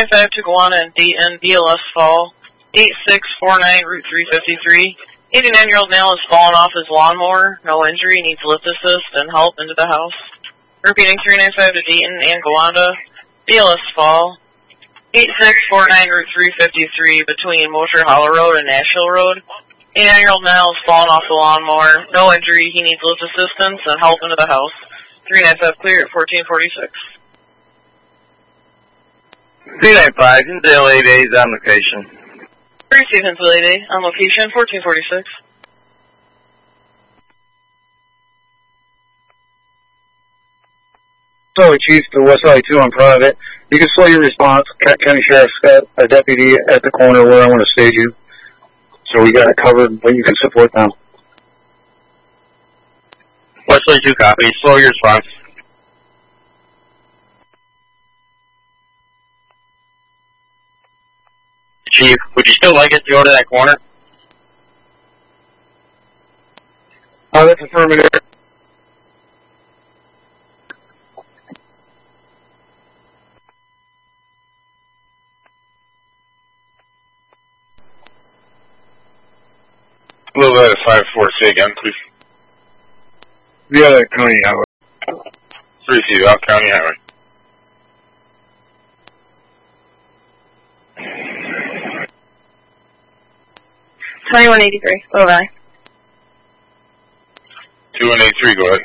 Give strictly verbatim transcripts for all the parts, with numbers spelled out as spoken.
ninety-five to Gowanna and Dayton, B L S fall, eight six four nine Route three fifty-three. eighty-nine-year-old male has fallen off his lawnmower, no injury, needs lift assist and help into the house. Repeating three ninety-five to Dayton and Gowanna, B L S fall, eight six four nine Route three fifty-three between Mosher Hollow Road and Nashville Road. eighty-nine-year-old male has fallen off the lawnmower, no injury, he needs lift assistance and help into the house. three ninety-five clear at fourteen forty-six. three ninety-five, Hinsdale eight A is on location. Receive Hinsdale eight A on location, fourteen forty-six. Sorry, Chief, to West Valley two on private. You can slow your response. County Sheriff's got a deputy at the corner where I want to stage you. So we got it covered, but you can support them. West Valley two copy. Slow your response. Chief, would you still like us to go to that corner? Oh, that's affirmative. A little bit of five four, say again, please. The other county highway. Receive, out County Highway. twenty-one eighty-three, Little Valley. two one eight three, go ahead.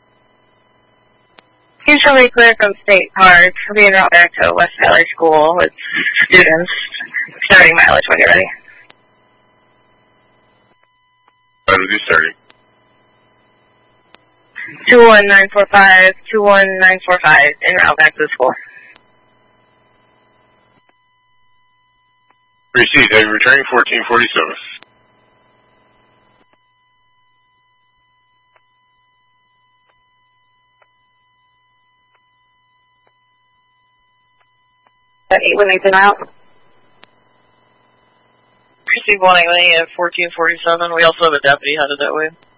Usually clear from State Park, being route back to West Valley School with students. Starting mileage when you're ready. How do we starting? two one nine four five, two one nine four five, en route back to the school. Received, have you returning fourteen forty-seven? eight one eight out. Receive one eight one eight at fourteen forty-seven. We also have a deputy headed that way.